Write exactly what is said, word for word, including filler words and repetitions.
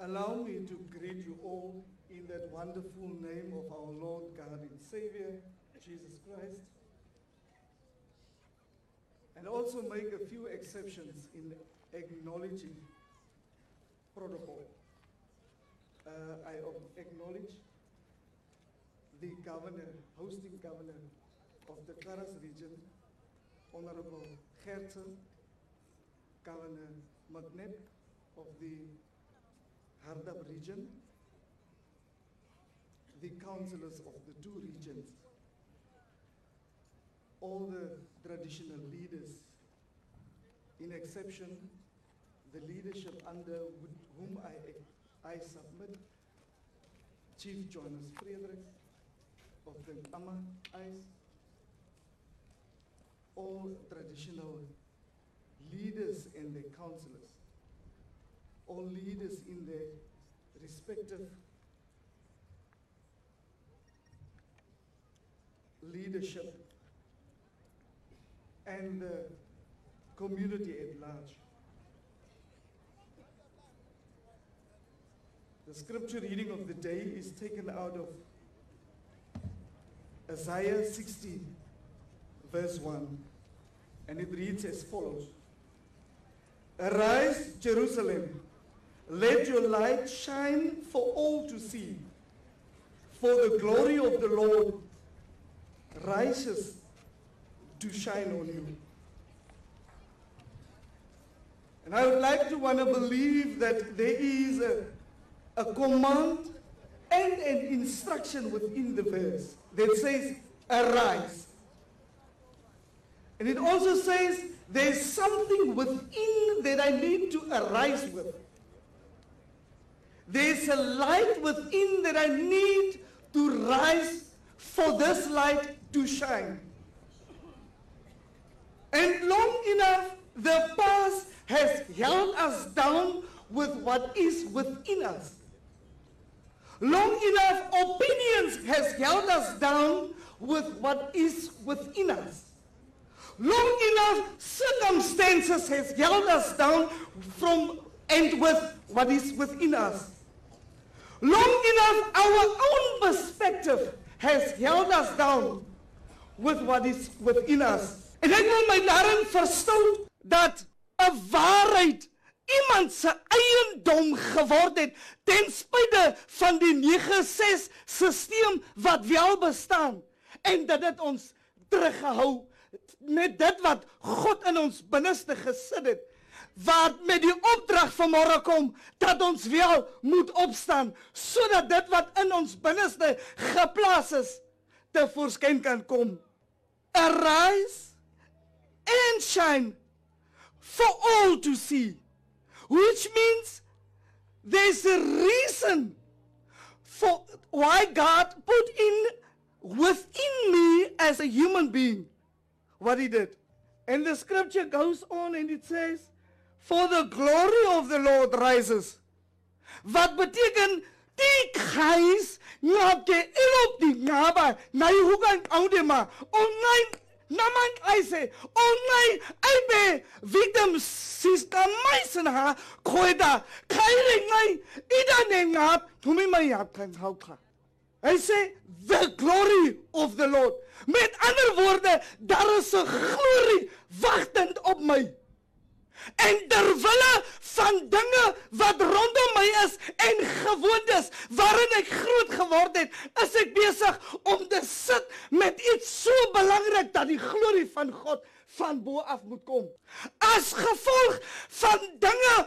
Allow me to greet you all in that wonderful name of our Lord, God, and Savior, Jesus Christ. And also make a few exceptions in acknowledging protocol. Uh, I acknowledge the governor, hosting governor of the Karas region, Honorable Gertsen, Governor Magnet of the Hardap region, the councillors of the two regions, all the traditional leaders, in exception, the leadership under whom I, I submit, Chief Johannes Fredericks of the Amma Ice, all traditional leaders and their councillors, all leaders in their respective leadership, and the community at large. The scripture reading of the day is taken out of Isaiah sixty, verse one, and it reads as follows. Arise, Jerusalem, let your light shine for all to see, for the glory of the Lord rises to shine on you. And I would like to want to believe that there is a, a command and an instruction within the verse that says, arise. And it also says, there's something within that I need to arise with. There's a light within that I need to rise for this light to shine. And long enough, the past has held us down with what is within us. Long enough, opinions has held us down with what is within us. Long enough, circumstances has held us down from and with what is within us. Long enough, our own perspective has held us down with what is within us. En ek wil my daarin verstout dat 'n waarheid iemand se eiendom geword het ten spyte van die nege ses stelsel wat wel bestaan, en dat dit ons teruggehou met dit wat God in ons binneste gesit het, wat met die opdrag van môre kom, dat ons wel moet opstaan, sodat dit wat in ons binneste geplaas is, tevoorskyn kan kom. Arise and shine for all to see, which means there's a reason for why God put in within me as a human being what he did. And the scripture goes on and it says, for the glory of the Lord rises. Wat beteken die gees ngap de elop die ngaba na yugan audema online naman I say online I be victim sister maisen ha koida kaire ngai ida ne ngap tumi mai yap kan hou ka. I say the glory of the Lord. Met ander woorde, daar is 'n glorie wagtend op my. En terwille van dinge wat rondom my is en gewoontes waarin ek groot geword het, is ek besig om te sit met iets so belangrik dat die glorie van God van bo af moet kom. As gevolg van dinge